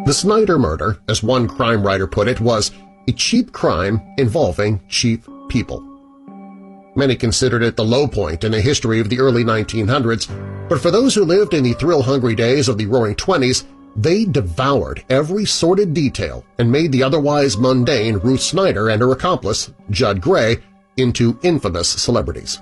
The Snyder murder, as one crime writer put it, was a cheap crime involving cheap people. Many considered it the low point in the history of the early 1900s, but for those who lived in the thrill-hungry days of the Roaring Twenties, they devoured every sordid detail and made the otherwise mundane Ruth Snyder and her accomplice, Judd Gray, into infamous celebrities.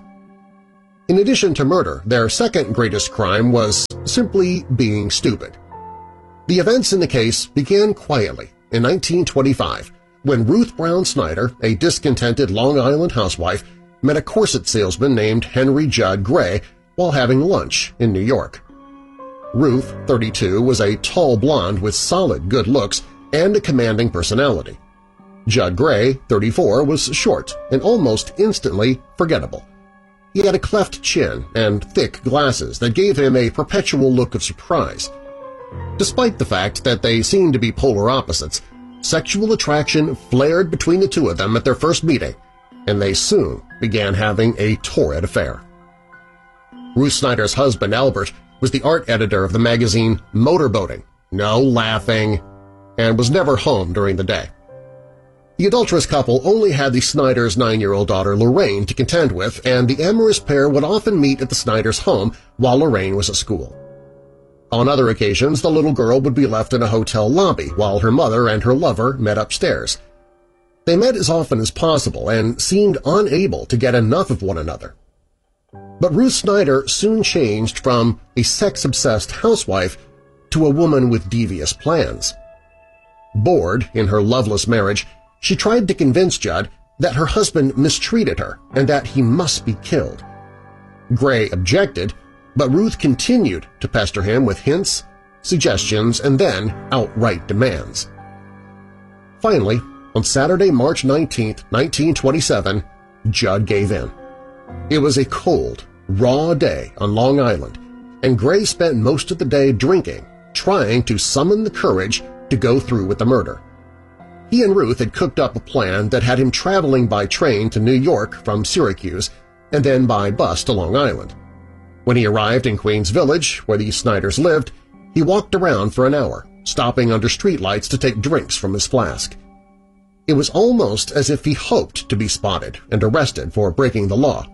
In addition to murder, their second greatest crime was simply being stupid. The events in the case began quietly in 1925 when Ruth Brown Snyder, a discontented Long Island housewife, met a corset salesman named Henry Judd Gray while having lunch in New York. Ruth, 32, was a tall blonde with solid good looks and a commanding personality. Judd Gray, 34, was short and almost instantly forgettable. He had a cleft chin and thick glasses that gave him a perpetual look of surprise. Despite the fact that they seemed to be polar opposites, sexual attraction flared between the two of them at their first meeting, and they soon began having a torrid affair. Ruth Snyder's husband, Albert, was the art editor of the magazine Motorboating, no laughing, and was never home during the day. The adulterous couple only had the Snyders' 9-year-old daughter Lorraine to contend with, and the amorous pair would often meet at the Snyders' home while Lorraine was at school. On other occasions, the little girl would be left in a hotel lobby while her mother and her lover met upstairs. They met as often as possible and seemed unable to get enough of one another. But Ruth Snyder soon changed from a sex-obsessed housewife to a woman with devious plans. Bored in her loveless marriage, she tried to convince Judd that her husband mistreated her and that he must be killed. Gray objected, but Ruth continued to pester him with hints, suggestions, and then outright demands. Finally, on Saturday, March 19, 1927, Judd gave in. It was a cold, raw day on Long Island, and Gray spent most of the day drinking, trying to summon the courage to go through with the murder. He and Ruth had cooked up a plan that had him traveling by train to New York from Syracuse and then by bus to Long Island. When he arrived in Queens Village, where the Snyders lived, he walked around for an hour, stopping under streetlights to take drinks from his flask. It was almost as if he hoped to be spotted and arrested for breaking the law.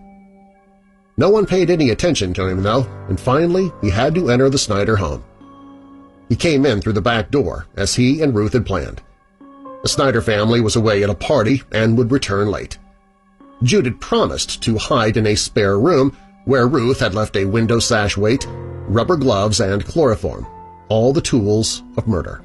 No one paid any attention to him, though, and finally he had to enter the Snyder home. He came in through the back door, as he and Ruth had planned. The Snyder family was away at a party and would return late. Jude had promised to hide in a spare room where Ruth had left a window sash weight, rubber gloves, and chloroform, all the tools of murder.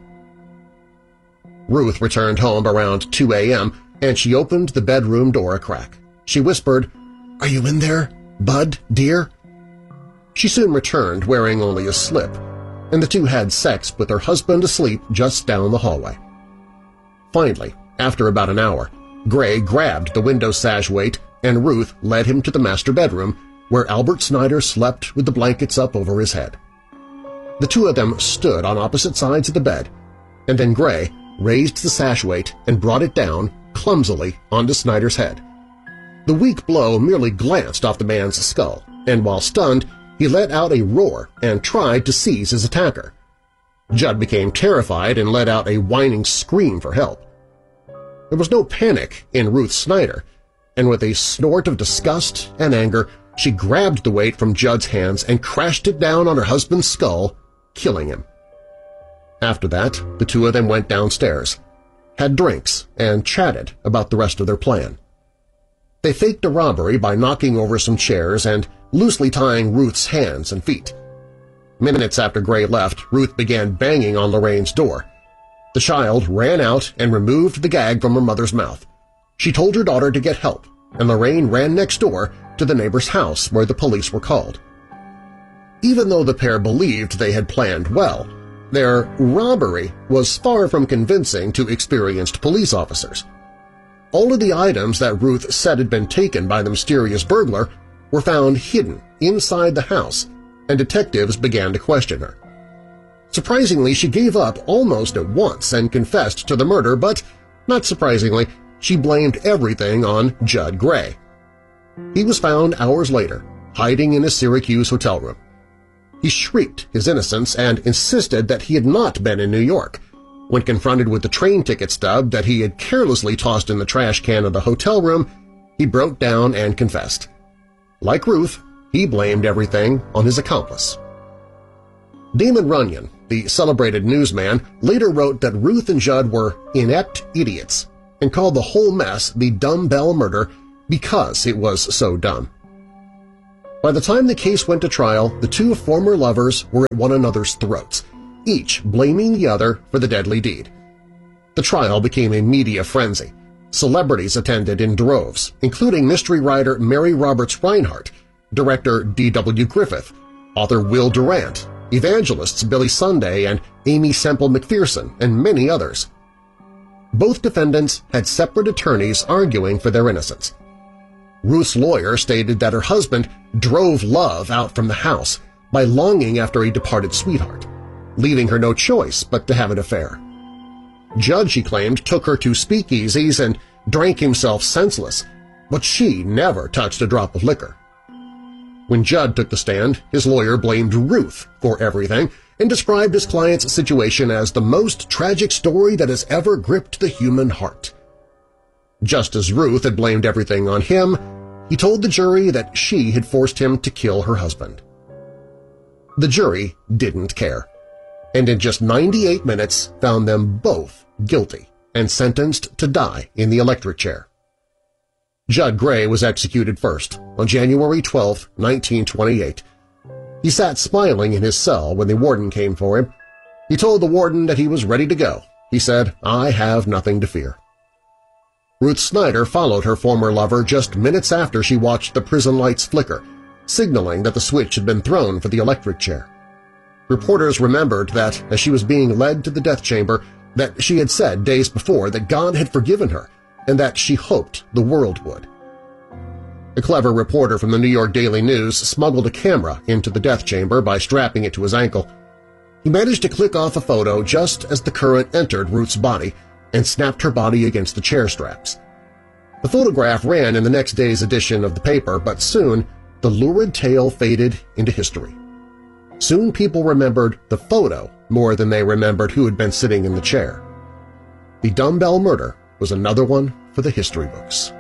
Ruth returned home around 2 a.m., and she opened the bedroom door a crack. She whispered, "Are you in there, Bud, dear?" She soon returned wearing only a slip, and the two had sex with her husband asleep just down the hallway. Finally, after about an hour, Gray grabbed the window sash weight and Ruth led him to the master bedroom where Albert Snyder slept with the blankets up over his head. The two of them stood on opposite sides of the bed, and then Gray raised the sash weight and brought it down clumsily onto Snyder's head. The weak blow merely glanced off the man's skull, and while stunned, he let out a roar and tried to seize his attacker. Judd became terrified and let out a whining scream for help. There was no panic in Ruth Snyder, and with a snort of disgust and anger, she grabbed the weight from Judd's hands and crashed it down on her husband's skull, killing him. After that, the two of them went downstairs, had drinks, and chatted about the rest of their plan. They faked a robbery by knocking over some chairs and loosely tying Ruth's hands and feet. Minutes after Gray left, Ruth began banging on Lorraine's door. The child ran out and removed the gag from her mother's mouth. She told her daughter to get help, and Lorraine ran next door to the neighbor's house where the police were called. Even though the pair believed they had planned well, their robbery was far from convincing to experienced police officers. All of the items that Ruth said had been taken by the mysterious burglar were found hidden inside the house, and detectives began to question her. Surprisingly, she gave up almost at once and confessed to the murder, but, not surprisingly, she blamed everything on Judd Gray. He was found hours later, hiding in a Syracuse hotel room. He shrieked his innocence and insisted that he had not been in New York. When confronted with the train ticket stub that he had carelessly tossed in the trash can of the hotel room, he broke down and confessed. Like Ruth, he blamed everything on his accomplice. Damon Runyon, the celebrated newsman, later wrote that Ruth and Judd were inept idiots and called the whole mess the dumbbell murder because it was so dumb. By the time the case went to trial, the two former lovers were at one another's throats, each blaming the other for the deadly deed. The trial became a media frenzy. Celebrities attended in droves, including mystery writer Mary Roberts Rinehart, director D.W. Griffith, author Will Durant, evangelists Billy Sunday and Amy Semple McPherson, and many others. Both defendants had separate attorneys arguing for their innocence. Ruth's lawyer stated that her husband drove love out from the house by longing after a departed sweetheart, leaving her no choice but to have an affair. Judd, she claimed, took her to speakeasies and drank himself senseless, but she never touched a drop of liquor. When Judd took the stand, his lawyer blamed Ruth for everything and described his client's situation as the most tragic story that has ever gripped the human heart. Just as Ruth had blamed everything on him, he told the jury that she had forced him to kill her husband. The jury didn't care, and in just 98 minutes found them both guilty and sentenced to die in the electric chair. Judd Gray was executed first on January 12, 1928. He sat smiling in his cell when the warden came for him. He told the warden that he was ready to go. He said, "I have nothing to fear." Ruth Snyder followed her former lover just minutes after she watched the prison lights flicker, signaling that the switch had been thrown for the electric chair. Reporters remembered that, as she was being led to the death chamber, that she had said days before that God had forgiven her and that she hoped the world would. A clever reporter from the New York Daily News smuggled a camera into the death chamber by strapping it to his ankle. He managed to click off a photo just as the current entered Ruth's body and snapped her body against the chair straps. The photograph ran in the next day's edition of the paper, but soon the lurid tale faded into history. Soon people remembered the photo more than they remembered who had been sitting in the chair. The dumbbell murder was another one for the history books.